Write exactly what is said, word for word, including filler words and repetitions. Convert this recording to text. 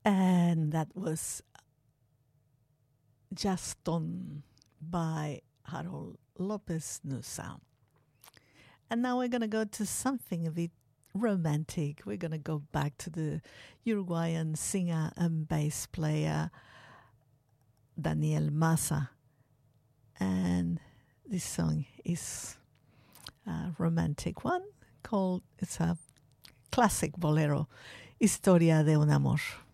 And that was Just Done by Harold Lopez Nusa. And now we're going to go to something a bit romantic. We're going to go back to the Uruguayan singer and bass player Daniel Massa. And this song is a romantic one called, it's a classic bolero, Historia de un Amor.